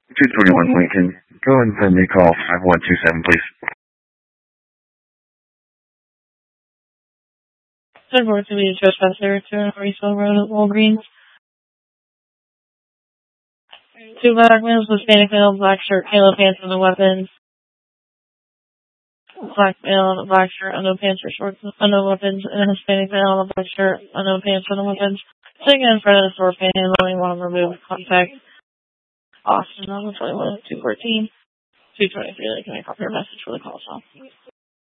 221 Lincoln. Go ahead and send me a call 5127, please. 10-4 to be a trespasser to Mauricio Road at Walgreens. 2 black males, Hispanic male, black shirt, yellow pants, and no weapons. Black male, black shirt, no pants or shorts, no weapons, and a Hispanic male, black shirt, no pants, no weapons. Sitting in front of the store panhandling while removed contact. Austin, 21, 214, 223. Can I copy your message for the call? So.